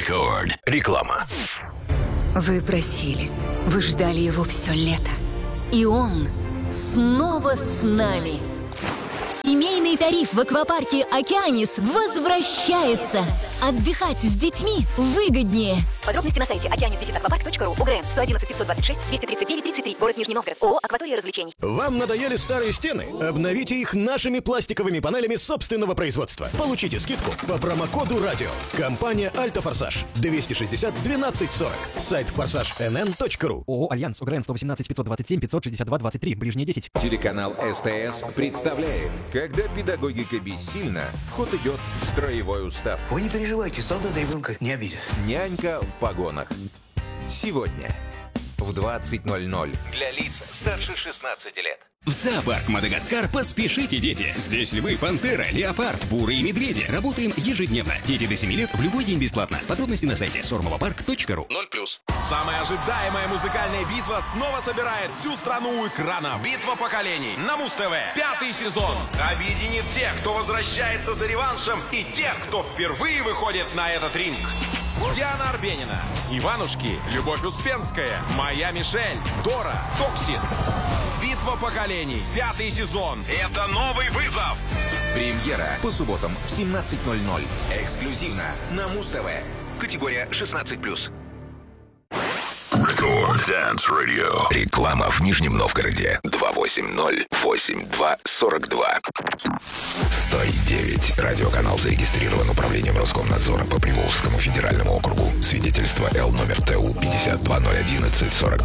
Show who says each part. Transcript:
Speaker 1: Рекорд. Реклама.
Speaker 2: Вы просили, вы ждали его все лето. И он снова с нами. Семейный тариф в аквапарке «Океанис» возвращается. Отдыхать с детьми выгоднее. Подробности на сайте okeanis-аквапарк.ру. УГРН 111 526 239 33. Город Нижний Новгород. ООО «Акватория развлечений».
Speaker 3: Вам надоели старые стены? Обновите их нашими пластиковыми панелями собственного производства. Получите скидку по промокоду «Радио». Компания «Альта Форсаж». 260 12 40. Сайт форсажнн.ру.
Speaker 4: ООО «Альянс». УГРН 118 527 562 23. Ближние 10.
Speaker 5: Телеканал СТС представляет: когда педагогика бессильна, в ход идет строевой устав.
Speaker 6: Вы не переживайте, солдат ребенка не обидит.
Speaker 5: Нянька в погонах. Сегодня в 20:00 для лиц старше 16 лет.
Speaker 1: В зоопарк Мадагаскар поспешите, дети. Здесь львы, пантера, леопард, буры и медведи. Работаем ежедневно. Дети до 7 лет в любой день бесплатно. Подробности на сайте sormovapарк.ру.
Speaker 7: 0+. Самая ожидаемая музыкальная битва снова собирает всю страну у экрана. Битва поколений на Муз-ТВ. 5-й сезон объединит тех, кто возвращается за реваншем, и тех, кто впервые выходит на этот ринг. Диана Арбенина, Иванушки, Любовь Успенская, Моя Мишель, Дора, Токсис. Битва поколений. 5-й сезон. Это новый вызов.
Speaker 5: Премьера по субботам в 17:00. Эксклюзивно на Муз-ТВ. Категория 16+.
Speaker 1: Рекорд Dance Radio. Реклама в Нижнем Новгороде. 280-82-42. 109. Радиоканал зарегистрирован Управлением Роскомнадзора по Приволжскому федеральному округу. Свидетельство Л номер ТУ 52011442.